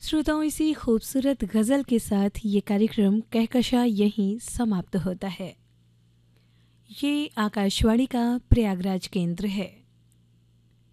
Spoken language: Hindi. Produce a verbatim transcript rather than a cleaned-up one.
श्रोताओं, इसी खूबसूरत गज़ल के साथ ये कार्यक्रम कहकशा यहीं समाप्त होता है। ये आकाशवाणी का प्रयागराज केंद्र है।